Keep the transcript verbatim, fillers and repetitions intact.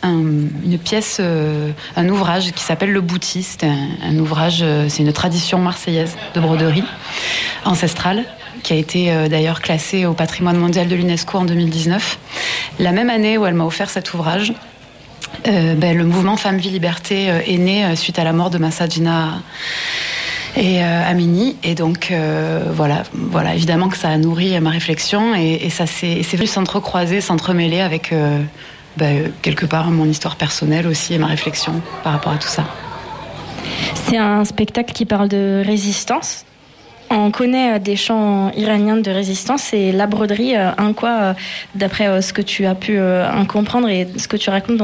un, une pièce, euh, un ouvrage qui s'appelle Le Bouti. C'est un, un ouvrage, euh, c'est une tradition marseillaise de broderie ancestrale, qui a été euh, d'ailleurs classée au patrimoine mondial de l'UNESCO en deux mille dix-neuf. La même année où elle m'a offert cet ouvrage, euh, ben, le mouvement Femmes, Vie, Liberté euh, est né euh, suite à la mort de Mahsa Jina et euh, Amini. Et donc, euh, voilà, voilà, évidemment que ça a nourri ma réflexion et, et ça s'est, c'est venu s'entrecroiser, s'entremêler avec euh, ben, quelque part mon histoire personnelle aussi et ma réflexion par rapport à tout ça. C'est un spectacle qui parle de résistance. On connaît des chants iraniens de résistance et la broderie, en quoi, d'après ce que tu as pu en comprendre et ce que tu racontes dans